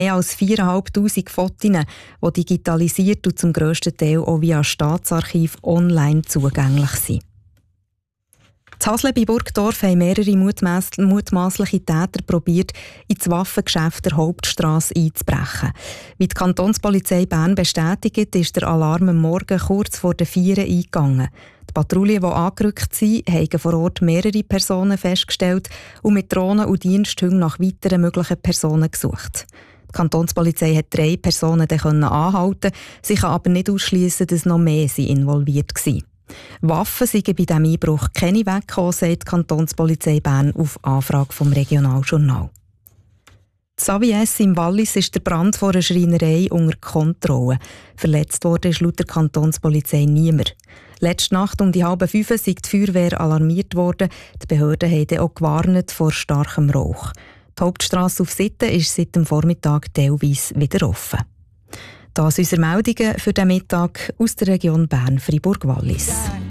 Mehr als 4'500 Fotos, die digitalisiert und zum grössten Teil auch via Staatsarchiv online zugänglich sind. In Hasle bei Burgdorf haben mehrere mutmaßliche Täter probiert, ins Waffengeschäft der Hauptstrasse einzubrechen. Wie die Kantonspolizei Bern bestätigt, ist der Alarm am Morgen kurz vor der 4 Uhr eingegangen. Die Patrouillen, die angerückt sind, haben vor Ort mehrere Personen festgestellt und mit Drohnen und Diensthunden nach weiteren möglichen Personen gesucht. Die Kantonspolizei hat 3 Personen anhalten. Sie kann aber nicht ausschliessen, dass noch mehr involviert waren. Waffen seien bei diesem Einbruch keine weggekommen, sagt die Kantonspolizei Bern auf Anfrage vom Regionaljournal. In Savies im Wallis ist der Brand vor einer Schreinerei unter Kontrolle. Verletzt wurde ist laut der Kantonspolizei niemand. Letzte Nacht um die 4:30 sei die Feuerwehr alarmiert worden. Die Behörden haben auch gewarnt vor starkem Rauch. Die Hauptstrasse auf Sitten ist seit dem Vormittag teilweise wieder offen. Das unsere Meldungen für den Mittag aus der Region Bern-Fribourg-Wallis.